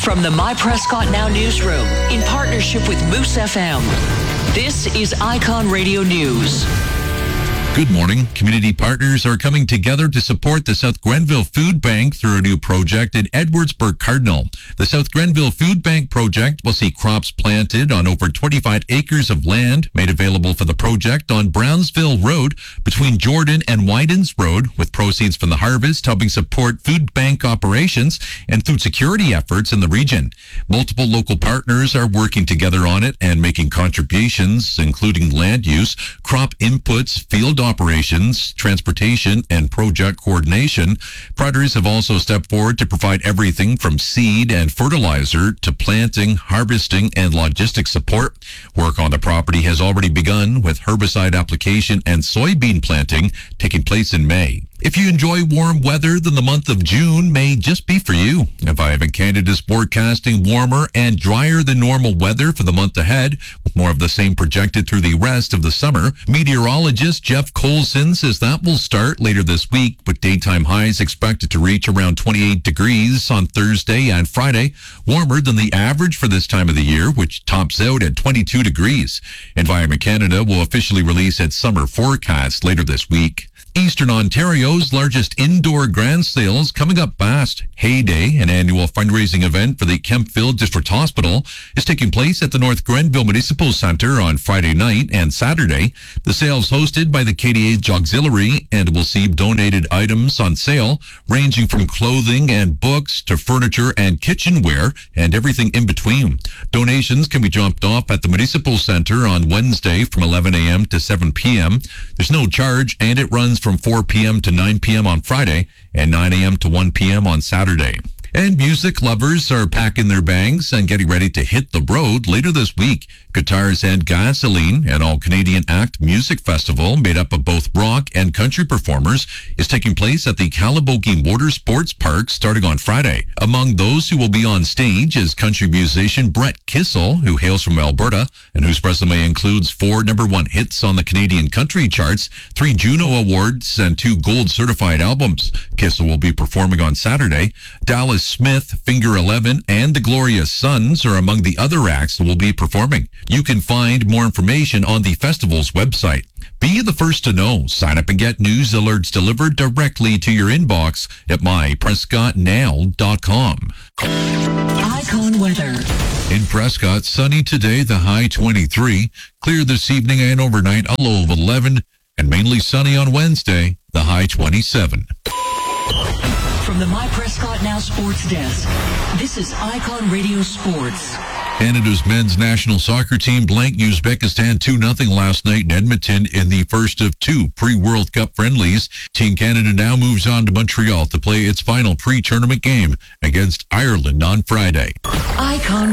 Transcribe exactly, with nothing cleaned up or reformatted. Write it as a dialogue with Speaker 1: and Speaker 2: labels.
Speaker 1: From the My Prescott Now newsroom, in partnership with Moose F M, this is Icon Radio News.
Speaker 2: Good morning. Community partners are coming together to support the South Grenville Food Bank through a new project in Edwardsburg Cardinal. The South Grenville Food Bank project will see crops planted on over twenty-five acres of land made available for the project on Brownsville Road between Jordan and Wydens Road, with proceeds from the harvest helping support food bank operations and food security efforts in the region. Multiple local partners are working together on it and making contributions, including land use, crop inputs, field operations, transportation, and project coordination. Partners have also stepped forward to provide everything from seed and fertilizer to planting, harvesting, and logistics support. Work on the property has already begun, with herbicide application and soybean planting taking place in May. If you enjoy warm weather, then the month of June may just be for you. Environment Canada is forecasting warmer and drier than normal weather for the month ahead, with more of the same projected through the rest of the summer. Meteorologist Jeff Colson says that will start later this week, with daytime highs expected to reach around twenty-eight degrees on Thursday and Friday, warmer than the average for this time of the year, which tops out at twenty-two degrees. Environment Canada will officially release its summer forecast later this week. Eastern Ontario's largest indoor grand sales coming up fast. Heyday, an annual fundraising event for the Kemptville District Hospital, is taking place at the North Grenville Municipal Centre on Friday night and Saturday. The sales hosted by the K D H Auxiliary and will see donated items on sale, ranging from clothing and books to furniture and kitchenware and everything in between. Donations can be dropped off at the Municipal Centre on Wednesday from eleven a.m. to seven p.m. There's no charge, and it runs from four p.m. to nine p.m. on Friday and nine a.m. to one p.m. on Saturday. And music lovers are packing their bags and getting ready to hit the road later this week. Guitars and Gasoline, an all-Canadian act music festival made up of both rock and country performers, is taking place at the Calabogie Motor Sports Park starting on Friday. Among those who will be on stage is country musician Brett Kissel, who hails from Alberta and whose resume includes four number one hits on the Canadian country charts, three Juno Awards, and two gold certified albums. Kissel will be performing on Saturday. Dallas Smith, Finger eleven, and the Glorious Sons are among the other acts that will be performing. You can find more information on the festival's website. Be the first to know. Sign up and get news alerts delivered directly to your inbox at my prescott now dot com.
Speaker 1: Icon weather.
Speaker 2: In Prescott, sunny today, the high twenty-three. Clear this evening and overnight, a low of eleven. And mainly sunny on Wednesday, the high twenty-seven.
Speaker 1: From the My Prescott Now Sports Desk, this is Icon Radio Sports.
Speaker 2: Canada's men's national soccer team blanked Uzbekistan two nothing last night in Edmonton in the first of two pre-World Cup friendlies. Team Canada now moves on to Montreal to play its final pre-tournament game against Ireland on Friday.
Speaker 1: Icon